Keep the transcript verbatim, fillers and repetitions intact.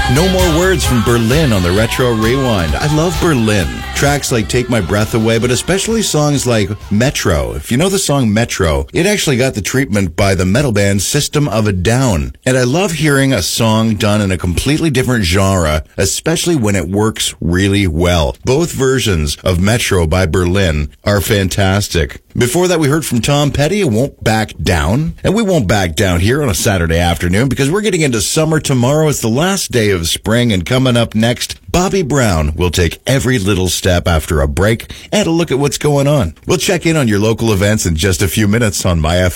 No More Words from Berlin on the Retro Rewind. I love Berlin. Tracks like Take My Breath Away, but especially songs like Metro. If you know the song Metro, it actually got the treatment by the metal band System of a Down. And I love hearing a song done in a completely different genre, especially when it works really well. Both versions of Metro by Berlin are fantastic. Before that, we heard from Tom Petty, Won't Back Down. And we won't back down here on a Saturday afternoon because we're getting into summer tomorrow. It's the last day of spring, and coming up next, Bobby Brown will take every little step after a break and a look at what's going on. We'll check in on your local events in just a few minutes on My F M.